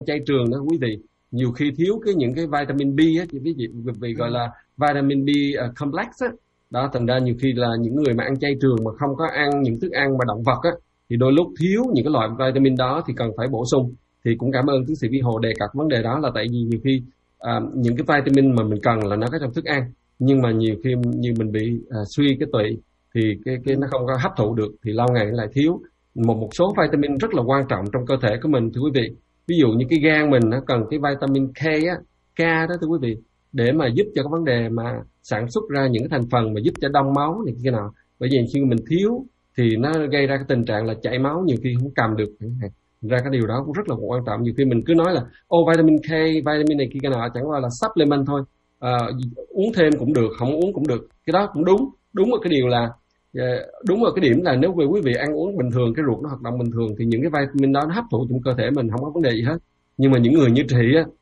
chay trường đó quý vị, nhiều khi thiếu những cái vitamin B á, quý vị gọi là vitamin B complex á. Đó, thành ra nhiều khi là những người mà ăn chay trường mà không có ăn những thức ăn mà động vật á, thì đôi lúc thiếu những cái loại vitamin đó thì cần phải bổ sung. Thì cũng cảm ơn tiến sĩ Vi Hồ đề cập vấn đề đó, là tại vì nhiều khi những cái vitamin mà mình cần là nó có trong thức ăn, nhưng mà nhiều khi như mình bị suy cái tụy thì cái nó không có hấp thụ được, thì lâu ngày nó lại thiếu một số vitamin rất là quan trọng trong cơ thể của mình, thưa quý vị. Ví dụ như cái gan mình nó cần cái vitamin K đó, thưa quý vị, để mà giúp cho cái vấn đề mà sản xuất ra những cái thành phần mà giúp cho đông máu này kia nào. Bởi vì khi mình thiếu thì nó gây ra cái tình trạng là chảy máu, nhiều khi không cầm được. Ra cái điều đó cũng rất là quan trọng. Nhiều khi mình cứ nói là vitamin K, vitamin này kia nào, chẳng qua là supplement thôi, uống thêm cũng được, không uống cũng được. Cái đó cũng đúng một cái điều là đúng ở cái điểm là nếu quý vị ăn uống bình thường, cái ruột nó hoạt động bình thường, thì những cái vitamin đó nó hấp thụ trong cơ thể mình, không có vấn đề gì hết. Nhưng mà những người như chị á,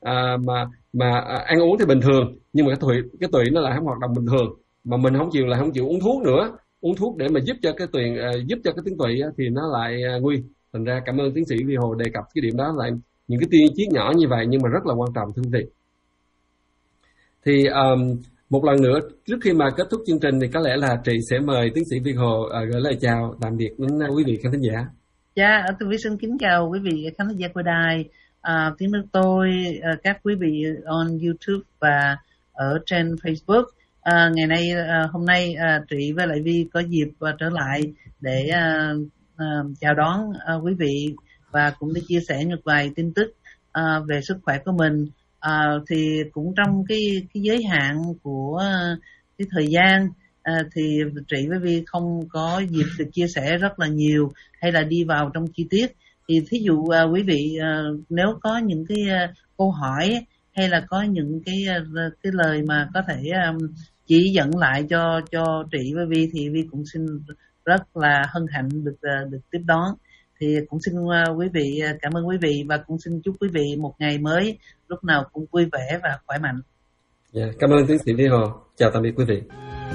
mà ăn uống thì bình thường, nhưng mà cái tụy nó lại không hoạt động bình thường, mà mình không chịu uống thuốc nữa, uống thuốc để mà giúp cho cái tuyến tụy á, thì nó lại nguy. Thành ra cảm ơn tiến sĩ Vi Hồ đề cập cái điểm đó, là những cái tiên chiết nhỏ như vậy nhưng mà rất là quan trọng, thưa quý vị. Thì một lần nữa, trước khi mà kết thúc chương trình thì có lẽ là chị sẽ mời tiến sĩ Vi Hồ gửi lời chào tạm biệt đến quý vị khán thính giả. Dạ, tôi xin kính chào quý vị khán thính giả của đài tiếng nước tôi, các quý vị on YouTube và ở trên Facebook. Ngày nay, hôm nay chị với lại Vi có dịp trở lại để chào đón quý vị và cũng để chia sẻ một vài tin tức về sức khỏe của mình. Thì cũng trong cái giới hạn của cái thời gian, thì chị với Vi không có dịp được chia sẻ rất là nhiều hay là đi vào trong chi tiết. Thì thí dụ quý vị nếu có những cái câu hỏi hay là có những cái lời mà có thể chỉ dẫn lại cho chị với Vi, thì Vi cũng xin rất là hân hạnh được tiếp đón. Thì cũng xin quý vị cảm ơn quý vị và cũng xin chúc quý vị một ngày mới lúc nào cũng vui vẻ và khỏe mạnh. Yeah, cảm ơn tiến sĩ Vi Hồ. Chào tạm biệt quý vị.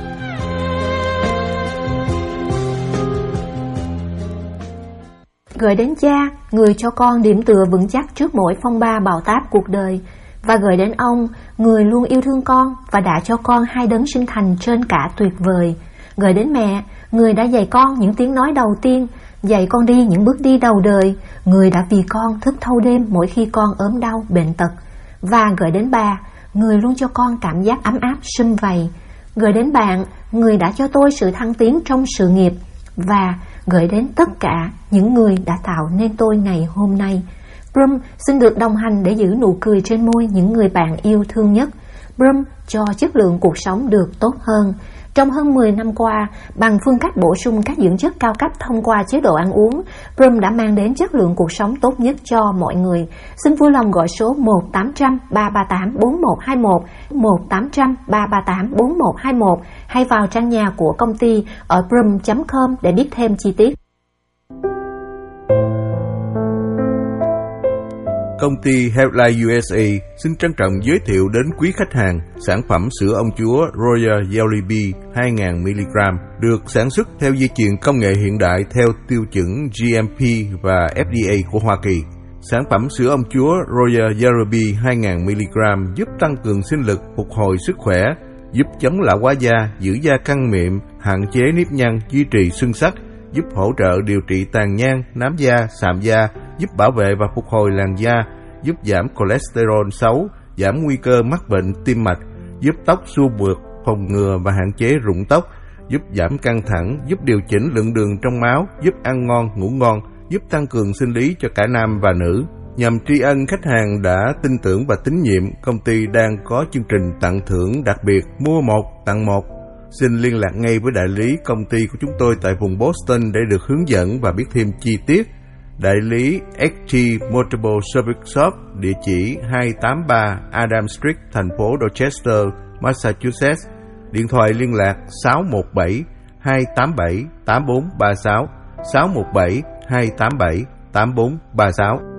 Gửi đến cha, người cho con điểm tựa vững chắc trước mỗi phong ba bão táp cuộc đời, và gửi đến ông, người luôn yêu thương con và đã cho con hai đấng sinh thành trên cả tuyệt vời. Gửi đến mẹ, người đã dạy con những tiếng nói đầu tiên, dạy con đi những bước đi đầu đời, người đã vì con thức thâu đêm mỗi khi con ốm đau bệnh tật. Và gửi đến bà, người luôn cho con cảm giác ấm áp sum vầy. Gửi đến bạn, người đã cho tôi sự thăng tiến trong sự nghiệp. Và gửi đến tất cả những người đã tạo nên tôi ngày hôm nay. Brum xin được đồng hành để giữ nụ cười trên môi những người bạn yêu thương nhất. Brum cho chất lượng cuộc sống được tốt hơn. Trong hơn 10 năm qua, bằng phương cách bổ sung các dưỡng chất cao cấp thông qua chế độ ăn uống, Brum đã mang đến chất lượng cuộc sống tốt nhất cho mọi người. Xin vui lòng gọi số 1-800-338-4121, 1-800-338-4121 hay vào trang nhà của công ty ở brum.com để biết thêm chi tiết. Công ty Healthline USA xin trân trọng giới thiệu đến quý khách hàng sản phẩm sữa ông chúa Royal Jelly Bee 2000mg được sản xuất theo dây chuyền công nghệ hiện đại theo tiêu chuẩn GMP và FDA của Hoa Kỳ. Sản phẩm sữa ông chúa Royal Jelly Bee 2000mg giúp tăng cường sinh lực, phục hồi sức khỏe, giúp chống lão hóa da, giữ da căng mịn, hạn chế nếp nhăn, duy trì xương sắc, giúp hỗ trợ điều trị tàn nhang, nám da, sạm da, giúp bảo vệ và phục hồi làn da, giúp giảm cholesterol xấu, giảm nguy cơ mắc bệnh tim mạch, giúp tóc xua mượt, phòng ngừa và hạn chế rụng tóc, giúp giảm căng thẳng, giúp điều chỉnh lượng đường trong máu, giúp ăn ngon, ngủ ngon, giúp tăng cường sinh lý cho cả nam và nữ. Nhằm tri ân khách hàng đã tin tưởng và tín nhiệm, công ty đang có chương trình tặng thưởng đặc biệt mua 1 tặng 1. Xin liên lạc ngay với đại lý công ty của chúng tôi tại vùng Boston để được hướng dẫn và biết thêm chi tiết. Đại lý XT Multiple Service Shop, địa chỉ 283 Adam Street, thành phố Dorchester, Massachusetts. Điện thoại liên lạc 617 287 8436, 617 287 8436.